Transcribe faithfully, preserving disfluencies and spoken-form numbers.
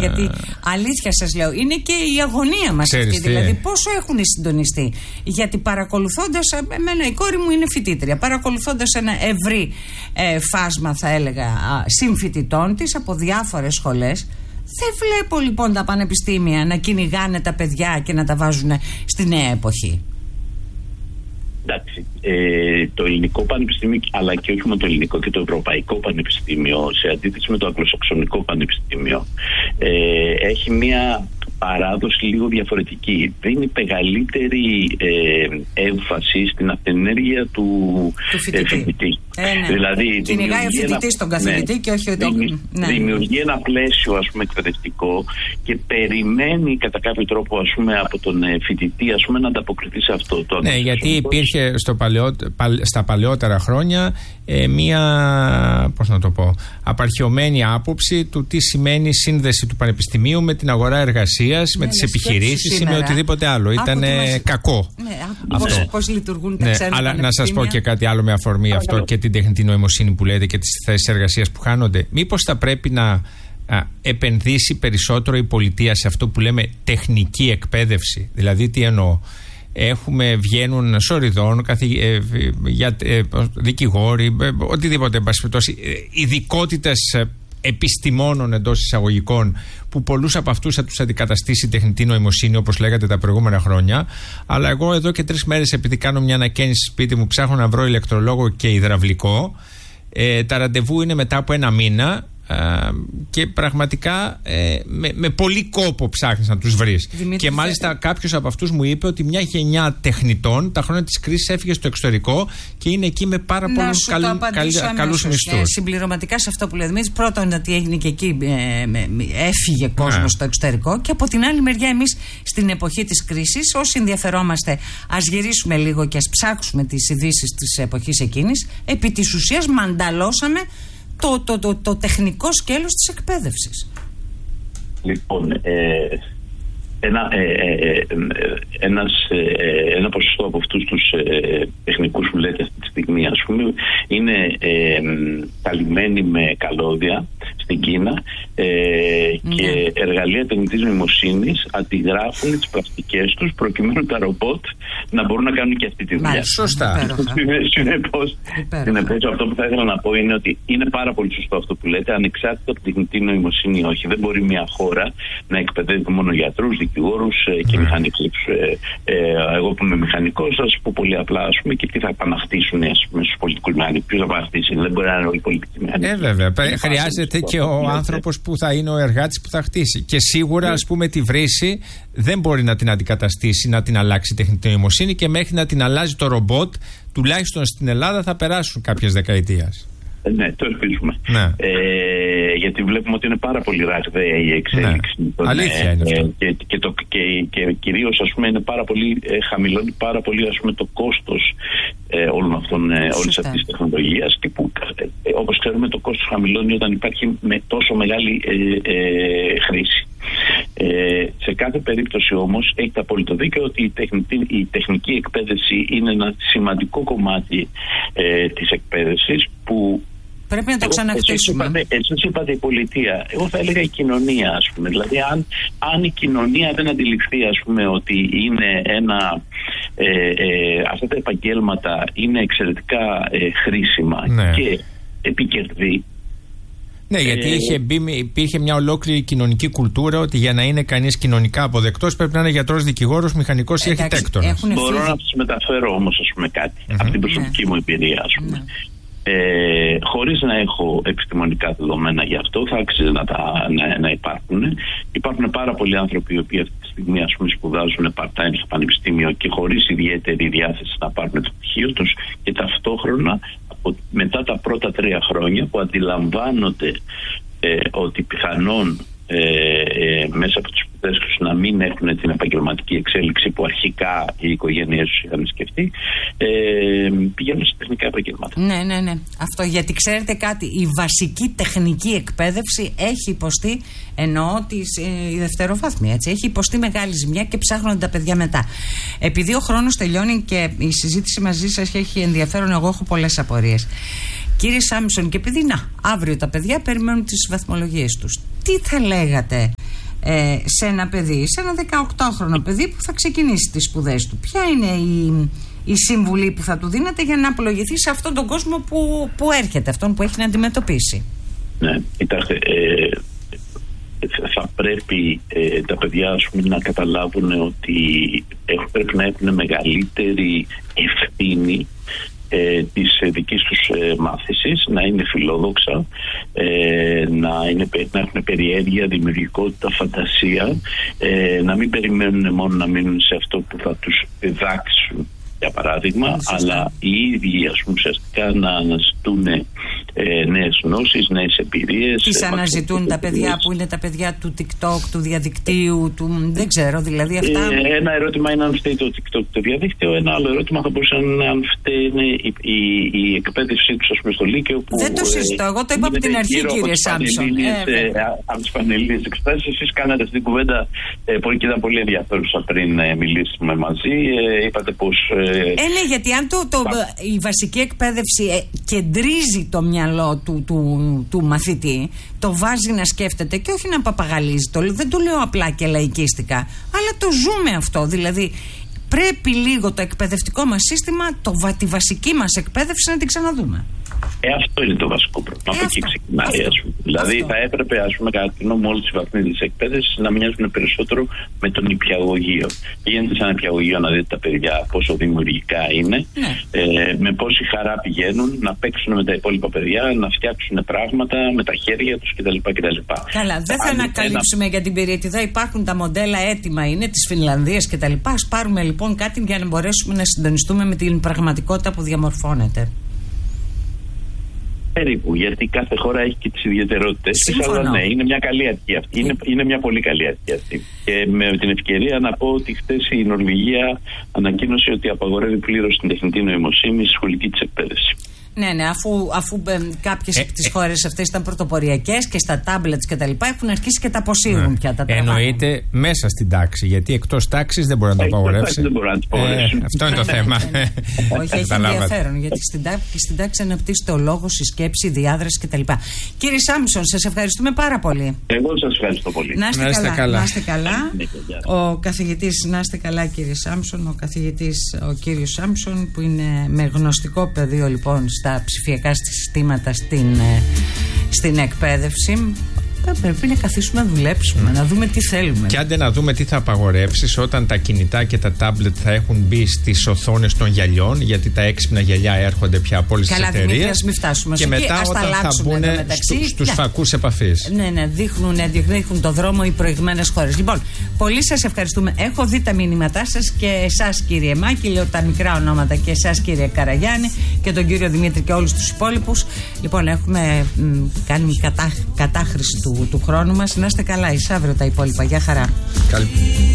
γιατί αλήθεια σας λέω, είναι και η αγωνία μας αυτή. Δηλαδή, πόσο έχουν συντονιστεί. Γιατί παρακολουθώντας, εμένα η κόρη μου είναι φοιτήτρια, παρακολουθώντας ένα ευρύ ε, φάσμα, θα έλεγα, συμφοιτητών της από διάφορες σχολές, δεν βλέπω λοιπόν τα πανεπιστήμια να κυνηγάνε τα παιδιά και να τα βάζουν στη νέα εποχή. Εντάξει, ε, το ελληνικό πανεπιστήμιο, αλλά και όχι μόνο το ελληνικό και το ευρωπαϊκό πανεπιστήμιο, σε αντίθεση με το αγγλοσαξονικό πανεπιστήμιο, ε, έχει μια παράδοση λίγο διαφορετική. Δίνει μεγαλύτερη ε, έμφαση στην αυτενέργεια του, του φοιτητή. Ε, φοιτητή. Ε, ναι. Δηλαδή, κυνηγάει ο φοιτητής στον καθηγητή, ναι, και όχι το... ναι. Δημιουργεί ένα πλαίσιο, ας πούμε, εκπαιδευτικό και περιμένει κατά κάποιο τρόπο, ας πούμε, από τον φοιτητή, ας πούμε, να ανταποκριθεί σε αυτό το. Ναι, γιατί υπήρχε στο παλαιό, στα παλαιότερα χρόνια ε, μία, πώς να το πω, απαρχαιωμένη άποψη του τι σημαίνει σύνδεση του πανεπιστημίου με την αγορά εργασίας, ναι, με τις επιχειρήσεις ή με οτιδήποτε άλλο. Ήταν μας... κακό. Ναι, αυτό. Πώς λειτουργούν τα ναι, ξένα αλλά να σας πω και κάτι άλλο με αφορμή αυτό, αυτό και την τεχνητή νοημοσύνη που λέτε και τις θέσεις εργασίας που χάνονται. Μήπως θα πρέπει να α, επενδύσει περισσότερο η πολιτεία σε αυτό που λέμε τεχνική εκπαίδευση? Δηλαδή, τι εννοώ? Έχουμε, βγαίνουν σοριδών, καθη, ε, για, ε, δικηγόροι, ε, οτιδήποτε, ειδικότητες επιστημόνων εντός εισαγωγικών, που πολλούς από αυτούς θα τους αντικαταστήσει η τεχνητή νοημοσύνη, όπως λέγατε τα προηγούμενα χρόνια. Αλλά εγώ εδώ και τρεις μέρες, επειδή κάνω μια ανακαίνιση σπίτι μου, ψάχνω να βρω ηλεκτρολόγο και υδραυλικό. Ε, τα ραντεβού είναι μετά από ένα μήνα. Uh, και πραγματικά ε, με, με πολύ κόπο ψάχνεις να τους βρεις. Δημήτρη, και μάλιστα θε... κάποιος από αυτούς μου είπε ότι μια γενιά τεχνητών τα χρόνια της κρίσης έφυγε στο εξωτερικό και είναι εκεί με πάρα πολλούς καλ, καλ, καλούς μισθούς. Ε, συμπληρωματικά σε αυτό που λέει Δημήτρη, πρώτον ότι έγινε και εκεί, ε, με, έφυγε κόσμος yeah. στο εξωτερικό, και από την άλλη μεριά εμείς στην εποχή της κρίσης, όσοι ενδιαφερόμαστε, ας γυρίσουμε λίγο και ας ψάξουμε τις ειδήσεις της εποχής εκείνης. Επί της ουσίας μανταλώσαμε Το, το, το, το τεχνικό σκέλος της εκπαίδευσης. Λοιπόν, ε, ένα, ε, ε, ε, ένας, ε, ένα ποσοστό από αυτούς τους ε, τεχνικούς που λέτε αυτή τη στιγμή, ας πούμε, είναι ε, καλυμμένοι με καλώδια στην Κίνα ε, ναι. και εργαλεία τεχνητής νοημοσύνης αντιγράφουν τις πρακτικές τους προκειμένου τα ρομπότ να μπορούν να κάνουν και αυτή τη δουλειά. Σωστά. Συνεπώς, αυτό που θα ήθελα να πω είναι ότι είναι πάρα πολύ σωστό αυτό που λέτε, ανεξάρτητα από τεχνητή νοημοσύνη ή όχι. Δεν μπορεί μια χώρα να εκπαιδεύει μόνο γιατρούς, δικηγόρους και mm. μηχανικούς. Ε, ε, εγώ που είμαι μηχανικός, θα σας πω πολύ απλά, ας πούμε, και τι θα επαναχτίσουν στους πολιτικούς μηχανικούς. Ποιος θα επαναχτίσει? Δεν μπορεί να είναι όλοι οι πολιτικοί μηχανικοί. Ε, βέβαια. Χρειάζεται και ο άνθρωπος που θα είναι ο εργάτης που θα χτίσει. Και σίγουρα, ας πούμε, τη βρύση δεν μπορεί να την αντικαταστήσει, να την αλλάξει η τεχνητή νοημοσύνη, και μέχρι να την αλλάζει το ρομπότ, τουλάχιστον στην Ελλάδα, θα περάσουν κάποιες δεκαετίες. Ναι, το ελπίζουμε. Ναι. Ε, γιατί βλέπουμε ότι είναι πάρα πολύ ραγδαία η εξέλιξη. Ναι. Τον, Αλήθεια ε, είναι αυτό. Και, και, το, και, και κυρίως, ας πούμε, είναι πάρα πολύ, ε, χαμηλώνει πάρα πολύ, ας πούμε, το κόστος ε, όλων αυτών, ε, όλης αυτής της τεχνολογίας, και που, ε, όπως ξέρουμε, το κόστος χαμηλώνει όταν υπάρχει με τόσο μεγάλη ε, ε, χρήση. Ε, σε κάθε περίπτωση όμως έχετε απόλυτο δίκιο ότι η, τεχνητή, η τεχνική εκπαίδευση είναι ένα σημαντικό κομμάτι ε, της εκπαίδευσης που πρέπει να το ξαναχτίσουμε. Εσείς είπατε η πολιτεία. Εγώ θα έλεγα η κοινωνία, ας πούμε. Δηλαδή, αν, αν η κοινωνία δεν αντιληφθεί, ας πούμε, ότι είναι ένα, ε, ε, αυτά τα επαγγέλματα είναι εξαιρετικά ε, χρήσιμα ναι. και επικερδή. Ναι, γιατί είχε μπει, υπήρχε μια ολόκληρη κοινωνική κουλτούρα ότι για να είναι κανείς κοινωνικά αποδεκτός πρέπει να είναι γιατρός, δικηγόρος, μηχανικός ή αρχιτέκτονας. Μπορώ να σας μεταφέρω όμως, ας πούμε, κάτι mm-hmm. από την προσωπική ναι. μου εμπειρία, ας πούμε. Mm-hmm. Ε, χωρίς να έχω επιστημονικά δεδομένα γι' αυτό, θα άξιζε να, τα, να, να υπάρχουν. Υπάρχουν πάρα πολλοί άνθρωποι οι οποίοι αυτή τη στιγμή, ας πούμε, σπουδάζουν part-time στο πανεπιστήμιο και χωρίς ιδιαίτερη διάθεση να πάρουν το πτυχίο τους, και ταυτόχρονα από, μετά τα πρώτα τρία χρόνια που αντιλαμβάνονται ε, ότι πιθανόν ε, ε, μέσα από τις σπουδές τους να μην έχουν την επαγγελματική εξέλιξη που αρχικά οι οικογένειές τους είχαν σκεφτεί, ε, πηγαίνουν σε τεχνικά επαγγέλματα. Ναι, ναι, ναι. Αυτό, γιατί ξέρετε κάτι, η βασική τεχνική εκπαίδευση έχει υποστεί, εννοώ της, ε, η δευτεροβάθμια, έτσι, έχει υποστεί μεγάλη ζημιά και ψάχνονται τα παιδιά μετά. Επειδή ο χρόνος τελειώνει και η συζήτηση μαζί σας έχει ενδιαφέρον, εγώ έχω πολλές απορίες. Κύριε Σάμψον, και επειδή να, αύριο τα παιδιά περιμένουν τις βαθμολογίες τους, τι θα λέγατε ε, σε ένα παιδί, σε ένα δεκαοκτάχρονο παιδί που θα ξεκινήσει τις σπουδές του? Ποια είναι η, η συμβουλή που θα του δίνετε για να απολογηθεί σε αυτόν τον κόσμο που, που έρχεται, αυτόν που έχει να αντιμετωπίσει? Ναι, κοιτάξτε, ε, θα πρέπει ε, τα παιδιά, ας πούμε, να καταλάβουν ότι έχουν, πρέπει να έχουν μεγαλύτερη ευθύνη ε, της ε, δικής τους ε, μάθησης, να είναι φιλόδοξα, ε, να, είναι, να έχουν περιέργεια, δημιουργικότητα, φαντασία, ε, να μην περιμένουν μόνο να μείνουν σε αυτό που θα τους διδάξουν, για παράδειγμα, Φυσικά. αλλά οι ίδιοι, ας πούμε, ουσιαστικά να αναζητούν ε, νέες γνώσεις, νέες εμπειρίες. Τις ε, αναζητούν τα παιδιά που είναι τα παιδιά του TikTok, του διαδικτύου, του, δεν ξέρω, δηλαδή αυτά. Ε, ένα ερώτημα είναι αν φταίει το TikTok, το διαδίκτυο. Ένα άλλο ερώτημα θα μπορούσε να είναι αν φταίει η, η, η εκπαίδευσή τους, ας πούμε, στο Λύκειο. Που, δεν το συζητώ. Εγώ το είπα από την αρχή, κύριε Σάμψον. Ε, από τις πανελλήνιες εξετάσεις, εσείς κάνατε αυτή την κουβέντα ε, πολύ, και ήταν πολύ ενδιαφέρουσα πριν ε, μιλήσουμε μαζί. Ε, είπατε πως. Ε, ναι, γιατί αν το, το, η βασική εκπαίδευση ε, κεντρίζει το μυαλό του, του, του μαθητή, το βάζει να σκέφτεται και όχι να παπαγαλίζει. Το, δεν το λέω απλά και λαϊκίστικα, αλλά το ζούμε αυτό. Δηλαδή, πρέπει λίγο το εκπαιδευτικό μας σύστημα, το, τη βασική μας εκπαίδευση να την ξαναδούμε. Ε, αυτό είναι το βασικό πρόβλημα. Από εκεί ξεκινάει, ας πούμε. Δηλαδή, αυτό. Θα έπρεπε, ας πούμε, κατά τη γνώμη μου, όλες τις βαθμίδες εκπαίδευσης να μοιάζουν περισσότερο με τον νηπιαγωγείο. Πηγαίνετε σε ένα νηπιαγωγείο να δείτε τα παιδιά πόσο δημιουργικά είναι, ναι. ε, με πόση χαρά πηγαίνουν να παίξουν με τα υπόλοιπα παιδιά, να φτιάξουν πράγματα με τα χέρια τους κτλ. κτλ. Καλά, δεν θα ανακαλύψουμε ένα... για την Πυρίτιδα. Υπάρχουν τα μοντέλα έτοιμα, είναι της Φινλανδίας κτλ. Ας πάρουμε λοιπόν κάτι για να μπορέσουμε να συντονιστούμε με την πραγματικότητα που διαμορφώνεται. Περίπου, γιατί κάθε χώρα έχει και τις ιδιαιτερότητες. Αλλά ναι, είναι μια καλή αρχή αυτή. Είναι, είναι μια πολύ καλή αρχή αυτή. Και με την ευκαιρία να πω ότι χθες η Νορβηγία ανακοίνωσε ότι απαγορεύει πλήρως την τεχνητή νοημοσύνη στη σχολική της εκπαίδευση. Ναι, ναι, αφού, αφού ε, κάποιες ε, από τις ε, χώρες αυτές ήταν πρωτοποριακές και στα τάμπλετς και τα λοιπά, έχουν αρχίσει και τα αποσύρουν ναι. πια τα τραβάνε. Εννοείται μέσα στην τάξη, γιατί εκτός τάξης δεν μπορεί να το απαγορεύσει. Δεν μπορεί να το απαγορεύσει. Ε, αυτό είναι το θέμα. Όχι, έχει ενδιαφέρον, γιατί στην τάξη, στην τάξη αναπτύσσεται ο λόγος, η σκέψη, η διάδραση κτλ. Κύριε Σάμψον, σας ευχαριστούμε πάρα πολύ. Εγώ σας ευχαριστώ πολύ. Να είστε, να είστε καλά. Να είστε καλά. Ο καθηγητής, να είστε καλά, κύριε Σάμψον, ο καθηγητής ο κύριος Σάμψον, που είναι με γνωστικό πεδίο λοιπόν τα ψηφιακά συστήματα στην, στην εκπαίδευση. Πρέπει να καθίσουμε να δουλέψουμε, mm. να δούμε τι θέλουμε. Και άντε να δούμε τι θα απαγορεύσεις όταν τα κινητά και τα τάμπλετ θα έχουν μπει στις οθόνες των γυαλιών, γιατί τα έξυπνα γυαλιά έρχονται πια από όλες τις εταιρείες. Καλά, μην φτάσουμε. Και μετά ας όταν θα μπουν στου, στους φακούς επαφής. Ναι, ναι, δείχνουν, δείχνουν το δρόμο οι προηγμένες χώρες. Λοιπόν, πολύ σας ευχαριστούμε. Έχω δει τα μήνυματά σας και εσάς, κύριε Μάκη, λέω τα μικρά ονόματα, και εσάς, κύριε Καραγιάννη, και τον κύριο Δημήτρη και όλους τους υπόλοιπους. Λοιπόν, έχουμε μ, κάνει κατά, κατάχρηση του του χρόνου μας. Να είστε καλά, εις αύριο τα υπόλοιπα. Γεια χαρά. Καλή.